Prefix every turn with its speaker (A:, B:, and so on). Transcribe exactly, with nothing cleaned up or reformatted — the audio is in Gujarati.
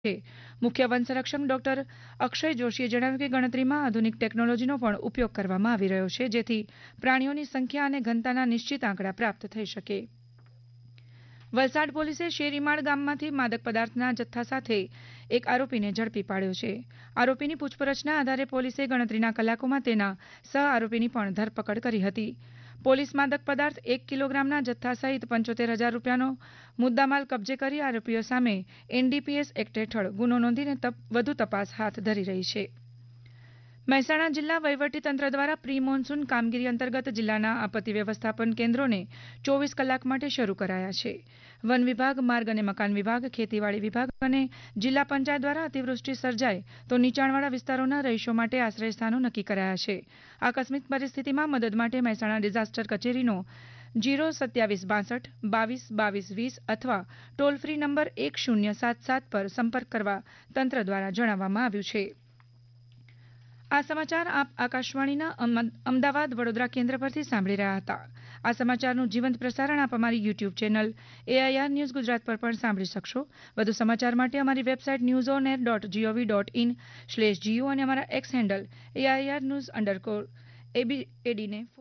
A: છે। મુખ્ય વન સંરક્ષક ડોક્ટર અક્ષય જોશીએ જણાવ્યું કે ગણતરીમાં આધુનિક ટેકનોલોજીનો પણ ઉપયોગ કરવામાં આવી રહ્યો છે, જેથી પ્રાણીઓની સંખ્યા અને ઘનતાના નિશ્ચિત આંકડા પ્રાપ્ત થઈ શકે। વલસાડ પોલીસે શેરીમાળ ગામમાંથી માદક પદાર્થના જથ્થા સાથે એક આરોપીને ઝડપી પાડ્યો છે। આરોપીની પૂછપરછના આધારે પોલીસે ગણતરીના કલાકોમાં તેના સહ આરોપીની પણ ધરપકડ કરી હતી। પોલીસ માદક પદાર્થ એક કિલોગ્રામના જથ્થા સહિત પંચોતેર હજાર રૂપિયાનો મુદ્દામાલ કબજે કરી આરોપીઓ સામે એનડીપીએસ એક્ટ હેઠળ ગુનો નોંધીને વધુ તપાસ હાથ ધરી રહી છે। મહેસાણા જિલ્લા વહીવટીતંત્ર દ્વારા પ્રી મોન્સૂન કામગીરી અંતર્ગત જિલ્લાના આપત્તિ વ્યવસ્થાપન કેન્દ્રોને ચોવીસ કલાક માટે શરૂ કરાયા છે। વન વિભાગ, માર્ગ અને મકાન વિભાગ, ખેતીવાડી વિભાગ અને જિલ્લા પંચાયત દ્વારા અતિવૃષ્ટિ સર્જાય તો નીચાણવાળા વિસ્તારોના રહીશો માટે આશ્રય સ્થાનો નક્કી કરાયા છે। આકસ્મિક પરિસ્થિતિમાં મદદ માટે મહેસાણા ડિઝાસ્ટર કચેરીનો જીરો સત્યાવીસ બાસઠ બાવીસ બાવીસ વીસ અથવા ટોલ ફ્રી નંબર એક શૂન્ય સાત સાત પર સંપર્ક કરવા તંત્ર દ્વારા જણાવવામાં આવ્યું છે। આ સમાચાર આપ આકાશવાણીના અમદાવાદ વડોદરા કેન્દ્ર પરથી સાંભળી રહ્યા હતા। આ સમાચારનું જીવંત પ્રસારણ આપ અમારી YouTube channel AIR news Gujarat પર પણ સાંભળી શકશો। વધુ સમાચાર માટે અમારી website news on air dot GOV dot in slash Jio અને અમારા x handle AIR news underscore એબીએડીને